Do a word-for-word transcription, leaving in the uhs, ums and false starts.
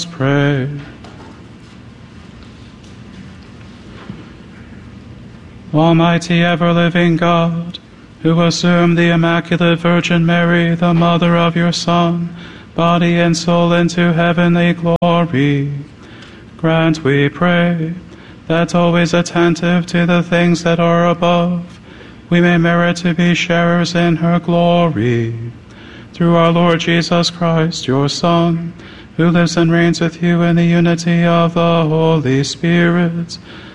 pray. Almighty ever-living God, who assumed the Immaculate Virgin Mary, the mother of your Son, body and soul into heavenly glory, grant, we pray, that always attentive to the things that are above, we may merit to be sharers in her glory. Through our Lord Jesus Christ, your Son, who lives and reigns with you in the unity of the Holy Spirit,